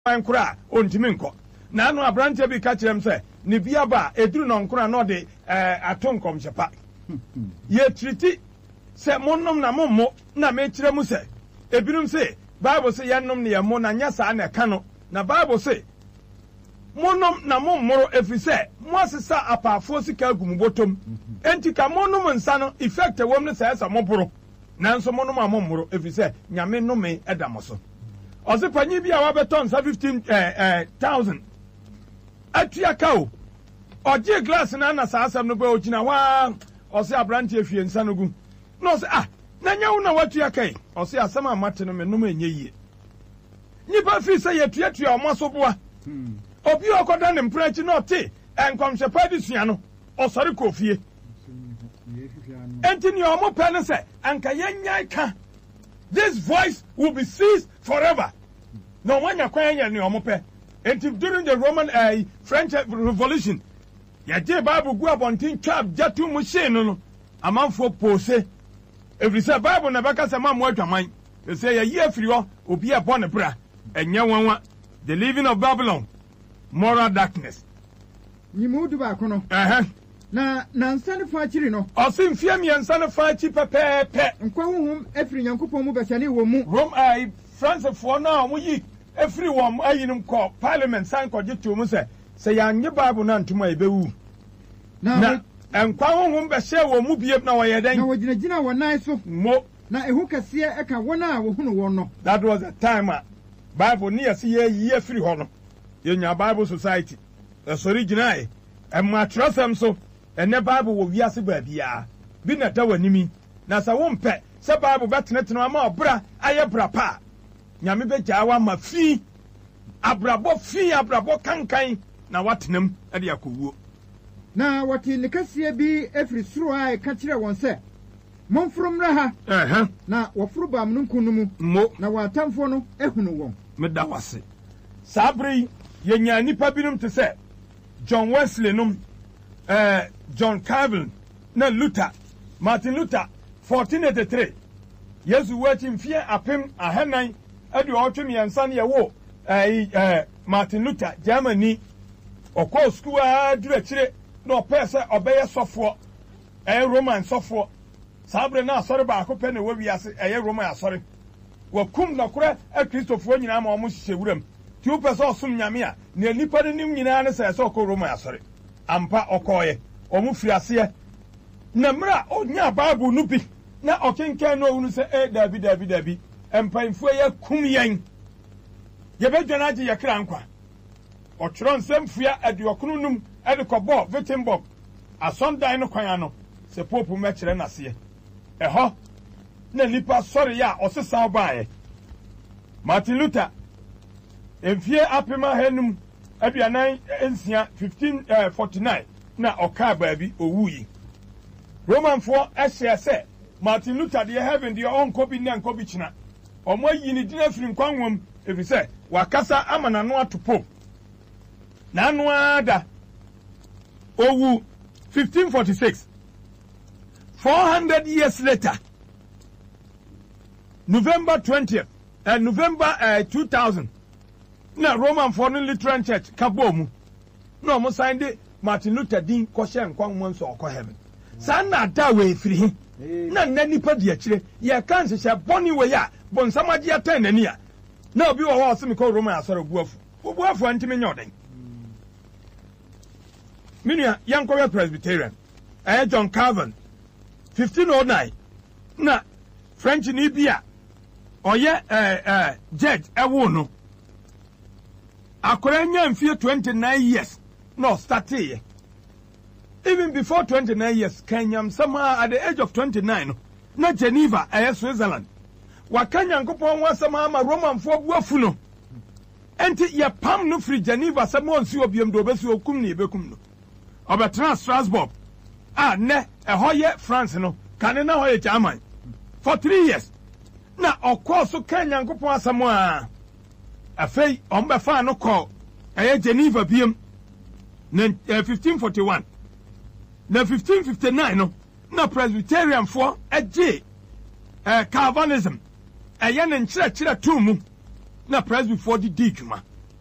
nkura ontiminko na anu abrante bi ka kirem se ne biaba eduru no nkura no de atonkom chepa ye triti se monnom na mommo na me kirem se ebinum se Bible se yannom ne yemo na nya saa na ka no na Bible se monnom na mommoro efise mo asesa apafo sika agumubotom enti ka monnom nsa no effect wom ne sa moboro nanso monnom amommoro efise nyame nnome edamoso Ose panyi bi a wabeton 15,000 atua kao oje glass na na saa asem no be ogina wa ose abrante afie nsa no gu no se na nya wo na watua kai ose asem amate no menum enye yie nipa fi se yetuatua omoso boa obi okoda ne mprachi no te enkomhwe padisua no osori kofie enti ni omo pe ne se anka yenya ka this voice will be seized forever. No one yakwanya ni omope. And during the Roman French Revolution, yaje Bible go abontin chap jatu machine no. Amanfo pose. Every say Bible na baka say mam watwaman. They say ya year free obi e born bra. Enya wanwa. The living of Babylon. Moral darkness. Ni mudu ba kono. Na nsane fa chiri no. Osim fie mi nsane fa chi pepepe. Nkwa honhom efiri Nyankopon mu besane wo mu. Rome France for now mu yi efiri wom ayinum ko parliament san ko jitu mu se yanye Bible na ntuma ebewu. Na nkwa honhom be hye wo mu biem na wo yeden. Na wogina wo nan so. Mo. Na ehu kase eka wona wo hunu wo no. That was the time Bible ni yesi ye efiri ho no. Yenya Bible Society. Sorry gina emma trosem so ene Bible wo wiase ba bia bi na da wanimi na sa wo mpe se Bible beteneteno ama obra aye bra pa nyame be gyawa ma fi abrabo kankan na watenam ade akowuo na wati nikasie bi efri suro a ka kire won se monfrom ra ha na wofuru ba mnunkunu mu na watamfo no ehunu won meda wase sabri yenya nipa binum te se John Wesley num John Calvin na Luther Martin Luther 1483 Yesu wati mfie apem ahanan ade otwem yansan ye wo Martin Luther Germany okọ school a dura kire na opese obeye sofo Roman sofo sabre na asore ba akopɛ na wawiase Roman asore wakum na kora Kristofo nyina ma omo hye wuram ti opese osom nyame a na nipa ne nim nyina ne sɛ okɔ Roman asore ampa okoye omu friase na mra onya Bible no bi na okenkan no unu se David empanfo ya kum yen ye bedwana age ye kra nkwa otworo nsem fua aduokunu num ade kɔbɔ victim bob asondan no kwan ano se popu mekere nase ɛhɔ na nipa sɔre ya ɔsesa baaye Martin Luther emfie apema hanum aduanan ensia 1549 na oka baabi owuyi Roman for ɛhyɛ Martin Luther de heaven de onkobi na nkobi china omo yi ni dina firi nkwanwom efise wakasa amana no atopo na anu ada owu 1546 400 years later November 20th November 2000 na Roman for Lutheran Church kabomu no mo signed Martin Luther din ko hye nkwanwom so okɔ heaven sana da we firi na nipa de akire ye kan hye boni we ya bonsamaji atan nani a na obi wo ho asemi ko Roman asɔre buafu antimi nyoden minua yankɔwe Presbyterian John Calvin 1509 na French ni bia oye judge ewo no akora nya mfie 29 years no started even before 29 years Kenyam somehow at the age of 29 no na Geneva Switzerland wakanya nkopon wasama ma Roman fo buafu no enti ye pam no free Geneva sama onsi obiem do obesi okum ne bekum no obetra Strasbourg ne ehoye France no kane na hoye German for 3 years na okoso kanya nkopon asamo a afei ombefa no call Geneva biem na 1541 na 1559 no na Presbyterian for Calvinism ne nkyerɛkyerɛ tumu na Presbyterian for di dwuma